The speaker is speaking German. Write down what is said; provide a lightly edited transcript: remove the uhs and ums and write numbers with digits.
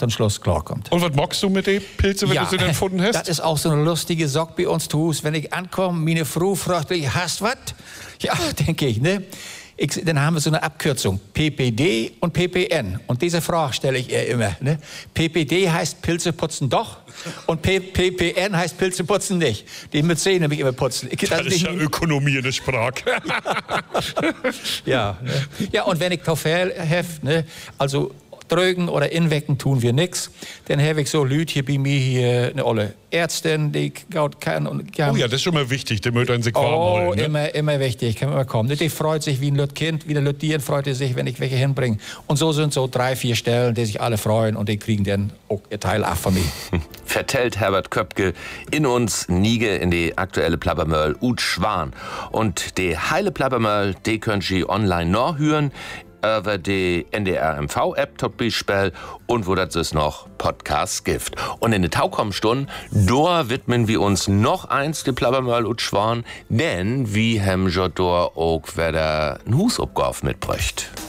dann Schluss klarkommt. Und was magst du mit den Pilzen, wenn du sie denn gefunden hast? Das ist auch so eine lustige Sache bei uns zu Hause. Wenn ich ankomme, meine Frau fragt mich, hast was? Ja, denke ich, ne? Dann haben wir so eine Abkürzung, PPD und PPN. Und diese Frage stelle ich ihr immer. Ne? PPD heißt Pilze putzen doch und PPN heißt Pilze putzen nicht. Die mit Zähnen nämlich immer putzen. Das ist ja Ökonomie in der Sprache. Ja, ne? Ja, und wenn ich Toffel habe, ne? Also Drögen oder Inwecken tun wir nichts. Dann habe ich so Leute hier bei mir hier eine olle Ärztin, die gut kann. Und oh ja, das ist schon mal wichtig, die Mütter in sich warm holen. Ne? immer wichtig, kann immer kommen. Die freut sich wie ein Kind, wie ein Lüttieren freut sich, wenn ich welche hinbringe. Und so sind so 3, 4 Stellen, die sich alle freuen und die kriegen dann auch ihr Teil ab von mir. Vertellt Herbert Köpke in uns Niege in die aktuelle Plappermöll Ut Schwan. Und die heile Plappermöll, die könnt ihr online noch hören. Über die NDR-MV-App tot Beispiel und wo das ist noch Podcast gibt. Und in der Taukommstunde, da widmen wir uns noch eins die Plappermöll und Schwan, denn wir haben ja da auch wieder ein Husabgabe mitbräucht.